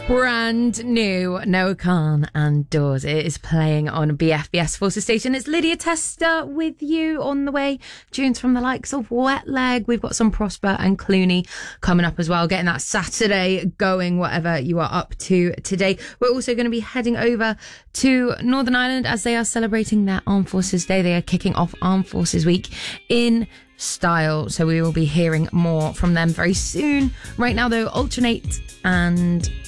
Brand new Noah Khan and Doors. It is playing on BFBS Forces Station. It's Lydia Tester with you on the way. Tunes from the likes of Wet Leg. We've got some Prosper and Clooney coming up as well. Getting that Saturday going, whatever you are up to today. We're also going to be heading over to Northern Ireland as they are celebrating their Armed Forces Day. They are kicking off Armed Forces Week in style, so we will be hearing more from them very soon. Right now though, Alternate and